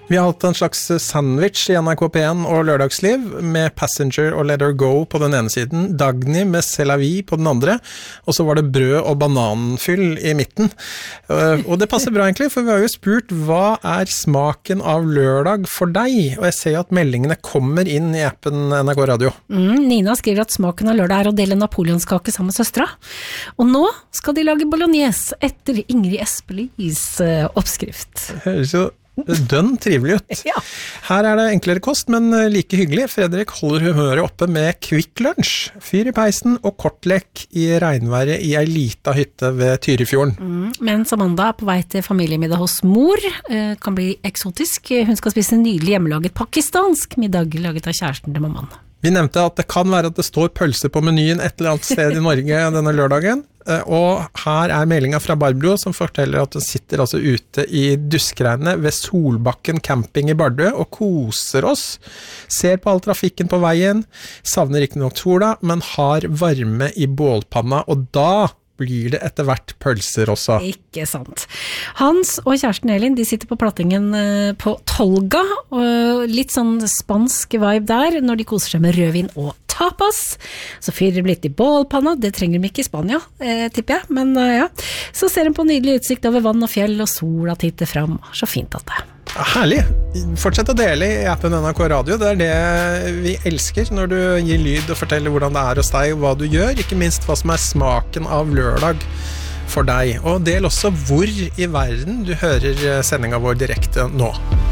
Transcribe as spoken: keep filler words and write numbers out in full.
Vi har hatt en slags sandwich i N R K P en og Lørdagsliv med Passenger og Let Her Go på den ene siden, Dagny med C'est la vie på den andre, og så var det brød og bananfyll i midten. Og det passer bra egentlig, for vi har jo spurt hva er smaken av lørdag for deg? Og jeg ser jo at meldingene kommer inn i appen N R K Radio. Mm, Nina skriver at smaken av lørdag er å dele napoleonskake sammen med søstra. Og nå skal de lage bolognese etter Ingrid Espelis oppskrift. Det høres jo dønn trivelig ut. Ja. Her er det enklere kost, men like hyggelig. Fredrik holder humøret oppe med Quick Lunch, fyr i peisen og kortlek i regnværet i ei lita hytte ved Tyrifjorden. Mm, mens Amanda er på vei til familiemiddag hos mor, eh, kan bli eksotisk. Hun skal spise en nydelig hjemmelaget pakistansk middag laget av kjæresten til mammaen. Vi nevnte at det kan være at det står pølse på menyen et eller annet sted i Norge denne lørdagen, og her er meldingen fra Barbro som forteller at hun sitter altså ute i duskregnet ved Solbakken camping i Bardø og koser oss, ser på all trafikken på veien, savner ikke nok sola, men har varme i bålpanna, og da blir det etter hvert pølser også. Ikke sant. Hans og kjæresten Elin, de sitter på plattingen på Tolga, og litt sånn spansk vibe der, når de koser seg med rødvin og tapas. Så fyrer det litt i bålpanna, det trenger de ikke i Spania, eh, tipper jeg, men eh, ja. Så ser de på nydelig utsikt over vann og fjell, og sola titter fram. Så fint at det er. Herlig. Fortsett å dele i appen N R K Radio. Det er det vi elsker når du gir lyd og forteller hvordan det er hos deg og hva du gjør, ikke minst hva som er smaken av lørdag for deg. Og del også hvor i verden du hører sendingen vår direkte nå.